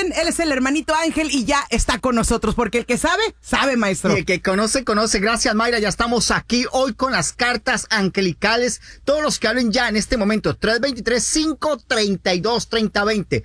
saben, él es el hermanito Ángel y ya está con nosotros, porque el que sabe, sabe, maestro. Y el que conoce, conoce. Gracias, Mayra. Ya estamos aquí hoy con las cartas angelicales. Todos los que hablen ya en este momento, 323-532-3020.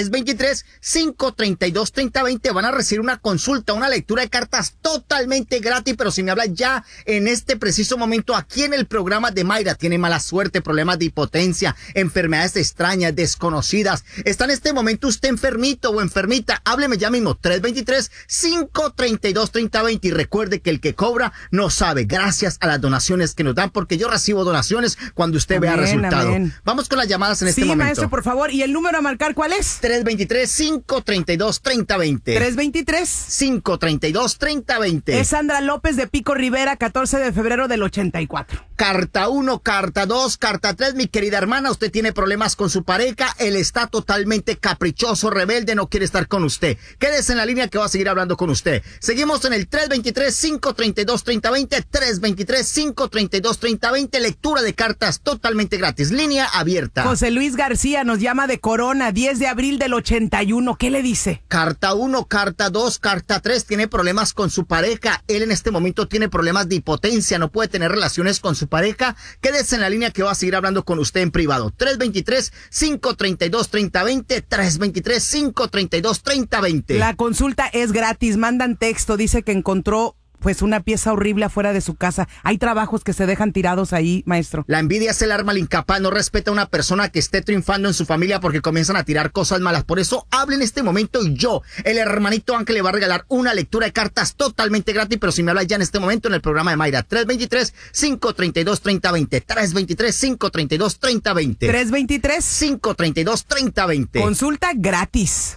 323-532-3020 van a recibir una consulta, una lectura de cartas totalmente gratis, pero si me habla ya en este preciso momento aquí en el programa de Mayra, tiene mala suerte, problemas de impotencia, enfermedades extrañas, desconocidas, está en este momento usted enfermito o enfermita, hábleme ya mismo, 323-532-3020 y recuerde que el que cobra no sabe, gracias a las donaciones que nos dan, porque yo recibo donaciones cuando usted vea resultado. Amén. Vamos con las llamadas en este momento. Sí, maestro, por favor, ¿y el número a marcar cuál es? 323-532-3020. 323-532-3020. Es Sandra López de Pico Rivera, 14 de febrero del 84. Carta 1, carta 2, carta 3, mi querida hermana, usted tiene problemas con su pareja, él está totalmente caprichoso, rebelde, no quiere estar con usted. Quédese en la línea que va a seguir hablando con usted. Seguimos en el 323-532-3020, 323-532-3020, lectura de cartas totalmente gratis, línea abierta. José Luis García nos llama de Corona, 10 de abril del 81, ¿qué le dice? Carta 1, carta 2, carta 3, tiene problemas con su pareja, él en este momento tiene problemas de impotencia, no puede tener relaciones con su pareja. Quédese en la línea que va a seguir hablando con usted en privado. 323-532-3020, 323-532-3020. La consulta es gratis, mandan texto, dice que encontró pues una pieza horrible afuera de su casa. Hay trabajos que se dejan tirados ahí, maestro. La envidia es el arma al incapaz, no respeta a una persona que esté triunfando en su familia porque comienzan a tirar cosas malas. Por eso hable en este momento y yo, el hermanito Ángel, le va a regalar una lectura de cartas totalmente gratis, pero si me habla ya en este momento en el programa de Mayra, 323-532-3020, 323-532-3020. 323-532-3020. Consulta gratis.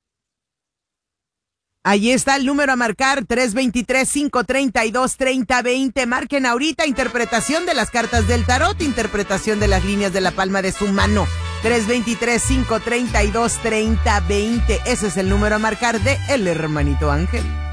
Ahí está el número a marcar, 323-532-3020. Marquen ahorita, interpretación de las cartas del tarot, interpretación de las líneas de la palma de su mano. 323-532-3020. Ese es el número a marcar de El Hermanito Ángel.